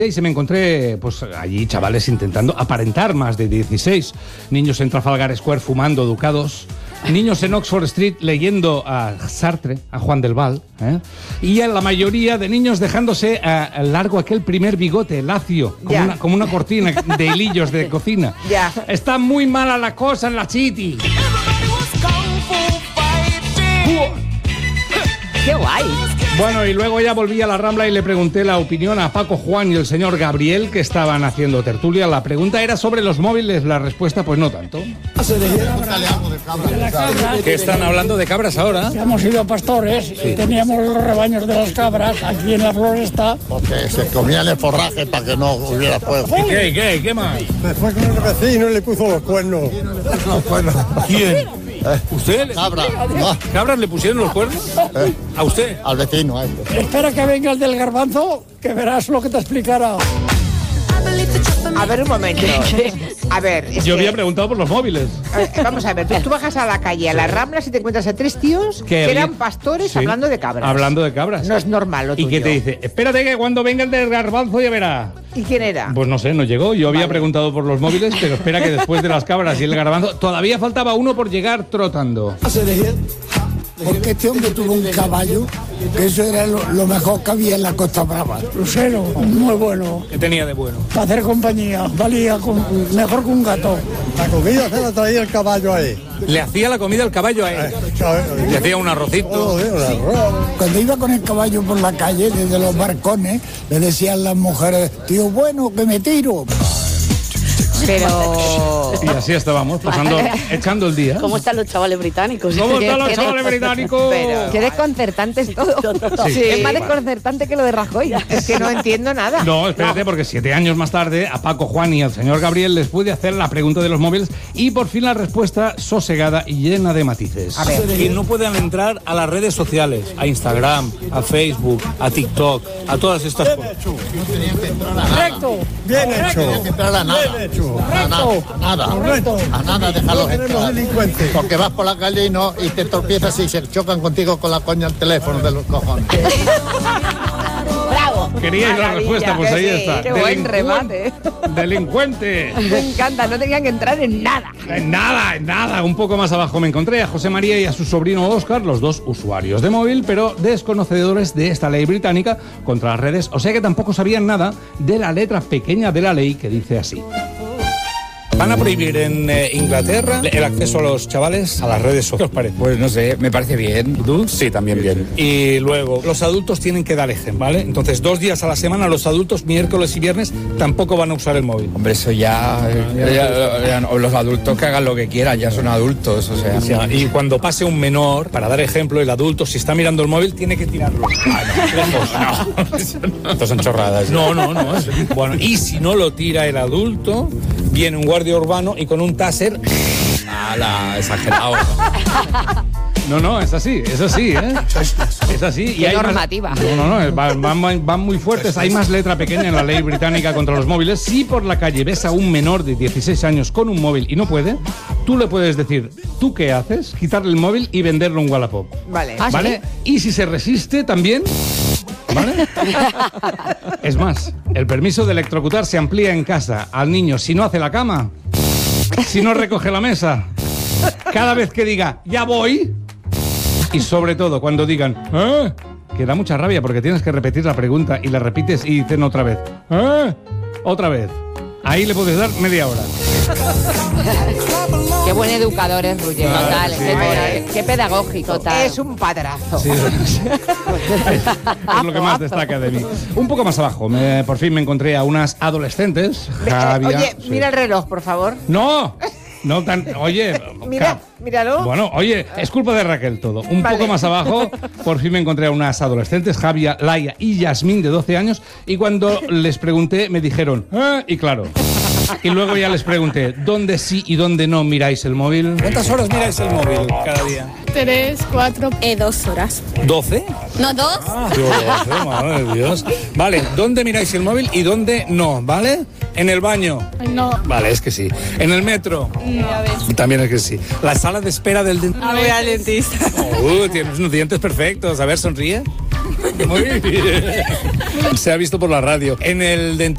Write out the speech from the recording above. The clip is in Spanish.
Y se me encontré, pues allí chavales intentando aparentar más de 16, niños en Trafalgar Square fumando ducados, niños en Oxford Street leyendo a Sartre, a Juan del Val, y la mayoría de niños dejándose largo aquel primer bigote lacio, como una cortina de hilillos de cocina. Está muy mala la cosa en la City. ¡Qué guay! Bueno, y luego ya volví a la Rambla y le pregunté la opinión a Paco Juan y el señor Gabriel, que estaban haciendo tertulia. La pregunta era sobre los móviles, la respuesta pues no tanto. ¿Qué están hablando de cabras ahora? Hemos sido pastores y teníamos los rebaños de las cabras aquí en la floresta. Porque se comían el forraje para que no hubiera fuego. ¿Y qué más? Se fue con el vecino y le puso los cuernos. ¿Quién? ¿Usted? Cabra. ¿Cabras le pusieron los cuernos? ¿A usted? Al vecino, a este. Espera que venga el del garbanzo, que verás lo que te explicará. A ver, un momento. A ver, Yo había preguntado por los móviles. Vamos a ver, tú bajas a la calle, a las Ramblas, y te encuentras a tres tíos que eran pastores hablando de cabras. Hablando de cabras. No es normal lo tuyo. ¿Y qué te dice? Espérate que cuando venga el del garbanzo ya verá. ¿Y quién era? Pues no sé, no llegó. Yo había preguntado por los móviles, pero espera que después de las cabras y el garbanzo todavía faltaba uno por llegar trotando. Porque este hombre tuvo un caballo, que eso era lo mejor que había en la Costa Brava. Lucero, muy bueno. ¿Qué tenía de bueno? Para hacer compañía, valía mejor que un gato. La comida se la traía el caballo ahí. Le hacía la comida al caballo a él. Le hacía un arrocito. Cuando iba con el caballo por la calle, desde los barcones, le decían las mujeres, tío, bueno, que me tiro. Pero... Y así estábamos, echando el día. ¿Cómo están los chavales británicos? ¿Cómo están los chavales británicos? Qué desconcertante es todo. Sí. Es más desconcertante que lo de Rajoy. Es que no entiendo nada. No, espérate, porque 7 años más tarde a Paco Juan y al señor Gabriel les pude hacer la pregunta de los móviles y por fin la respuesta sosegada y llena de matices. A ver. Que no puedan entrar a las redes sociales, a Instagram, a Facebook, a TikTok, a todas estas cosas. Recto. Bien hecho. No entrar a nada. Bien hecho. A nada, déjalos Tenemos entrar. delincuentes. Porque vas por la calle y te tropiezas y se chocan contigo con la coña al teléfono de los cojones. ¡Bravo! ¿Queríais la respuesta? Pues ahí está. ¡Qué buen remate! ¡Delincuente! Me encanta, no tenían que entrar en nada. En nada. Un poco más abajo me encontré a José María y a su sobrino Óscar, los dos usuarios de móvil, pero desconocedores de esta ley británica contra las redes, o sea que tampoco sabían nada de la letra pequeña de la ley que dice así. Van a prohibir en Inglaterra el acceso a los chavales a las redes sociales. ¿Qué os parece? Pues no sé, me parece bien. ¿Tú? Sí, también bien. Y luego, los adultos tienen que dar ejemplo, ¿vale? Entonces, 2 días a la semana, los adultos, miércoles y viernes, tampoco van a usar el móvil. Hombre, eso ya los adultos que hagan lo que quieran, ya son adultos, o sea. O sea, y cuando pase un menor, para dar ejemplo, el adulto, si está mirando el móvil, tiene que tirarlo. No. Estas son chorradas. No. Bueno, y si no lo tira el adulto, viene un guardia urbano y con un taser... ¡Hala! Exagerado. No, es así, ¿eh? Es así. Y hay normativa. Van muy fuertes. Hay más letra pequeña en la ley británica contra los móviles. Si por la calle ves a un menor de 16 años con un móvil y no puede, tú le puedes decir, ¿tú qué haces? Quitarle el móvil y venderlo en Wallapop. Vale. ¿Vale? Y si se resiste también... ¿Vale? Es más, el permiso de electrocutar se amplía en casa al niño si no hace la cama, si no recoge la mesa, cada vez que diga ya voy, y sobre todo cuando digan que da mucha rabia porque tienes que repetir la pregunta y la repites y dicen otra vez otra vez. Ahí le puedes dar media hora. Qué buen educador es Ruller. Total, sí, qué pedagógico. Total. Es un padrazo. Sí, es lo que más destaca de mí. Un poco más abajo, por fin me encontré a unas adolescentes. Oye, mira el reloj, por favor. No tan... Oye... Míralo. Bueno, oye, es culpa de Raquel todo. Un poco más abajo, por fin me encontré a unas adolescentes, Javier, Laia y Yasmín, de 12 años, y cuando les pregunté, me dijeron, y claro. Y luego ya les pregunté, ¿dónde sí y dónde no miráis el móvil? ¿Cuántas horas miráis el móvil cada día? 3, 4, 2 horas. ¿12? No, 2. Yo 12, madre de Dios. Vale, ¿dónde miráis el móvil y dónde no? ¿Vale? ¿En el baño? No. Vale, es que sí. ¿En el metro? A ver. También es que sí. ¿La sala de espera del dentista? Voy al dentista. Tienes unos dientes perfectos. A ver, sonríe. Muy bien. Se ha visto por la radio. En el dentista.